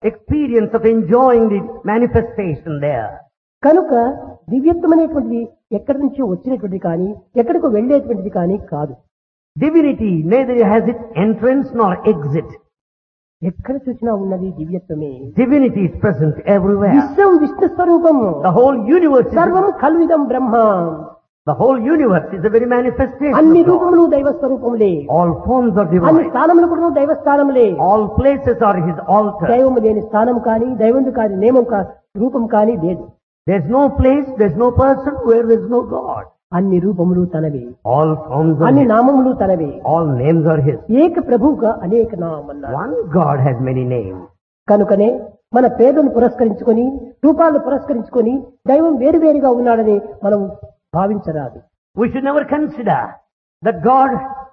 experience of enjoying the manifestation there. కనుక దివ్యత్వం అనేటువంటిది ఎక్కడి నుంచో వచ్చినటువంటిది కానీ ఎక్కడికో వెళ్ళేటువంటిది కానీ కాదు. Divinity neither has its entrance nor exit. ఎక్కడ చూసినా ఉన్నది దివ్యత్వమే. Divinity is present everywhere. విశ్వం విష్ణు స్వరూపము. The whole universe సర్వం కల్విదం బ్రహ్మ. The whole universe is the very manifestation అన్ని of God. రూపములు దైవ స్వరూపములే. All forms are అన్ని divine. స్థానములు కూడా దైవ స్థానములే. All places are His altar. దైవము లేని స్థానం కానీ దైవము కాని నియమం కాని రూపం కానీ లేదు. There's no place, there's no person where there's no God. అన్ని రూపములు తనవే. All forms are అన్ని His. నామములు తనవే. All names are His. ఏక ప్రభువుగా అనేక నామన్నారు. One God has many names. కనుకనే మన పేదలను పురస్కరించుకొని రూపాలను పురస్కరించుకొని దైవం వేరువేరుగా ఉన్నాడని మనం భావించరాదు. We should never consider that God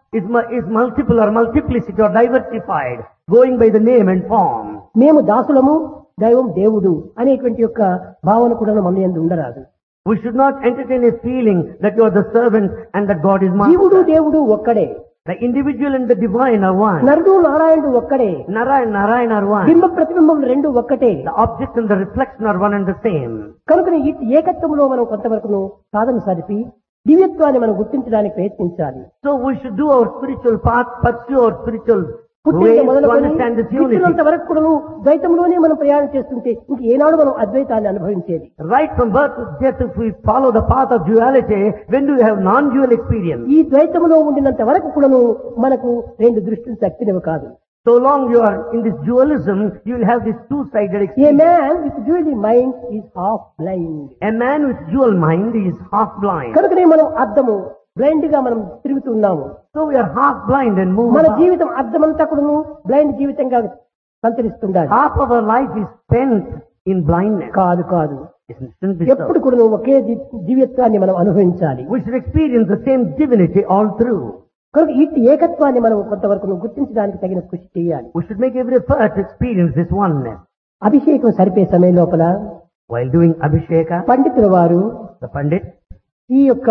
is multiple or multiplicity or diversified, going by the name and form. మేము దాసులము దైవం దేవుడు అనేటువంటి యొక్క భావన కూడా మన యందు ఉండరాదు. We should not entertain a feeling that you are the servant and that God is జీవుడు master. దేవుడు ఒక్కడే. The individual and the divine are one. నరుడు నారాయణుడు ఒక్కడే. Narayana are one. బింబ ప్రతిబింబములు రెండు ఒక్కటే. The object and the reflection are one and the same. కనుక ఈ ఏకత్వంలో మనం కొంతవరకు సాధన సరిపి దివ్యత్వాన్ని మనం గుర్తించడానికి ప్రయత్నించాలి. So we should do our spiritual path, pursue our spiritual పుట్టిన ways to మొదలుకొని understand this unity. పుట్టినంత వరకు కూడా ద్వైతంలోనే మనం ప్రయాణం చేస్తుంటే ఇంక ఏనాడు మనం అద్వైతాన్ని అనుభవించేది. Right from birth to death, if we follow the path of duality, when do we have non-dual experience? ఈ ద్వైతంలో ఉండినంత వరకు కూడాను మనకు రెండు దృష్టిలు తప్పినవి కాదు. So long you are in this dualism, you will have this two-sided A experience. Man with dual mind is half blind. A man with dual mind is half blind. కనుకనే మనం అద్దము blind గా మనం తిరుగుతున్నాము. So we are half blind and move మన about. జీవితం అద్దమంతా కూడాను blind జీవితంగా సంచరిస్తుండాలి. Half of our life is spent in blindness. కాదు కాదు Isn't it ఎప్పుడు so? కూడాను ఒకే దివ్యత్వాన్ని మనం అనుభవించాలి. We should experience the same divinity all through. కనుక ఈ ఏకత్వాన్ని మనం కొంతవరకు గుర్తించడానికి తగిన కృషి చేయాలి. We should make every effort to experience this oneness. అభిషేకం సరిపే సమయం లోపల While doing Abhisheka, పండితుల వారు the Pandit, ఈ యొక్క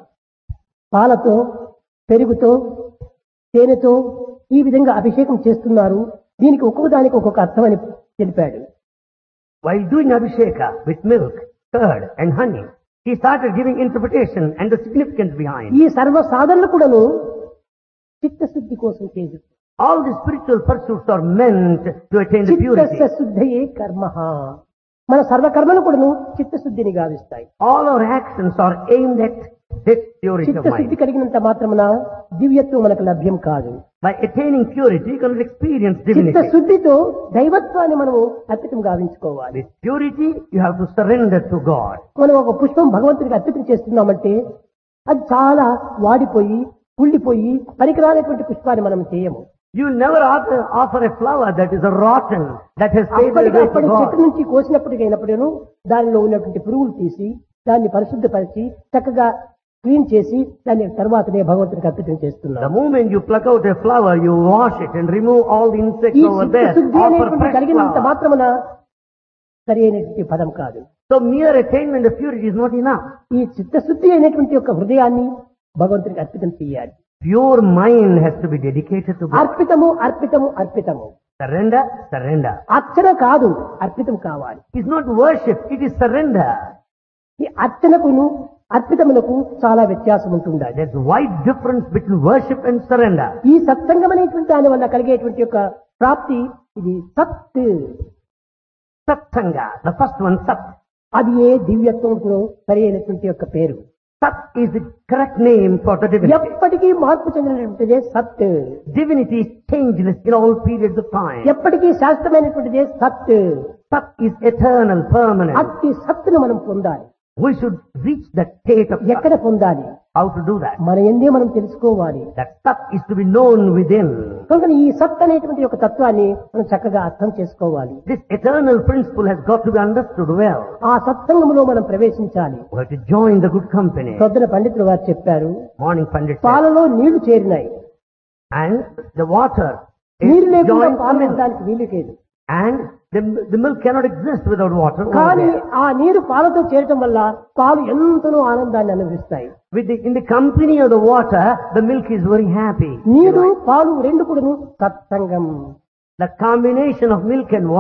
పాలతో పెరుగుతో తేనెతో ఈ విధంగా అభిషేకం చేస్తున్నారు. దీనికి ఒక్కొక్క దానికి ఒక్కొక్క అర్థం అని తెలిపాడు. while doing Abhisheka with milk, curd and honey, he started giving interpretation and the significance behind. ఈ సర్వ సాధనలు కూడాను చిత్తశుద్ధి కోసం చేసి All the spiritual pursuits are meant to attain the purity. చిత్తస్య శుద్ధయే కర్మ. మన సర్వ కర్మలు కూడాను చిత్తశుద్ధిని గావిస్తాయి. All our actions are aimed at this purity of చిత్తశుద్ధి mind. కలిగినంత మాత్రమున దివ్యత్వం మనకు లభ్యం కాదు. By attaining purity, you can experience divinity. చిత్తశుద్ధితో దైవత్వాన్ని మనము అర్పితం గావించుకోవాలి. With purity, you have to surrender to God. మనం ఒక పుష్పం భగవంతుడికి అర్పితం చేస్తున్నామంటే అది చాలా వాడిపోయి కుళ్ళిపోయి పనికిరానటువంటి పుష్పాన్ని మనం చేయము. You will never offer a flower that is rotten, that has faded away to అప్పటి చెట్టు God. నుంచి కోసినప్పటికైనప్పుడూ దానిలో ఉన్నటువంటి పురుగులు తీసి దాన్ని పరిశుద్ధపరిచి చక్కగా క్లీన్ చేసి దాని తర్వాతనే భగవంతుడికి అర్పితం The చేస్తున్నాం. moment you pluck out a flower, you wash it and remove all the insects ఈ over there. చిత్తశుద్ధి Offer అనేటువంటి fresh కలిగినంత flower. మాత్రమున సరి అయినటువంటి పదం కాదు. So mere attainment of purity is not enough. ఈ చిత్తశుద్ధి అయినటువంటి యొక్క హృదయాన్ని భగవంతుడికి అర్పితం చేయాలి. Pure mind has to be dedicated to God. అర్పితము అర్పితము అర్పితము. Surrender, surrender. అర్చన కాదు అర్పితం కావాలి. It's not worship, it is surrender. ఈ అర్చనకును అర్పితమునకు చాలా వ్యత్యాసం ఉంటుండాలి. There's a wide difference between worship and surrender. ఈ సత్సంగం అనేటువంటి దాని వల్ల కలిగేటువంటి యొక్క ప్రాప్తి ఇది సత్. Satsanga, the first one, Sat. అది ఏ దివ్యత్వంకు సరి అయినటువంటి యొక్క పేరు. Sat is the correct name for the divinity. ఎప్పటికీ మార్పు చెందినటువంటిదే సత్. Divinity is changeless in all periods of time. ఎప్పటికీ శాశ్వతమైనటువంటిదే సత్. Sat is eternal, permanent. అట్టి సత్తును మనం పొందాలి. We should reach that state of Sat. ఎక్కడ పొందాలి? How to do that? మన ఎందే మనం తెలుసుకోవాలి. That Sat is to be known within. కనుక ఈ సత్ అనేటువంటి యొక్క తత్వాన్ని మనం చక్కగా అర్థం చేసుకోవాలి. This eternal principle has got to be understood well. ఆ సత్సంగంలో మనం ప్రవేశించాలి. We have to join the good company. ప్రొద్దున పండితులు వారు చెప్పారు, Morning Pandit said. పాలలో నీళ్లు చేరినాయి. And the water నీరు is లేకుండా joined పాలు to milk. పెట్టడానికి వీలు లేదు. And the milk cannot exist without water. over కానీ there. ఆ నీరు పాలతో చేరటం వల్ల పాలు ఎంతనో ఆనందాన్ని అనుభవిస్తాయి. In the company of the water, the milk is very happy. నీరు పాలు రెండు కూడాను సత్సంగం. The combination of milk and water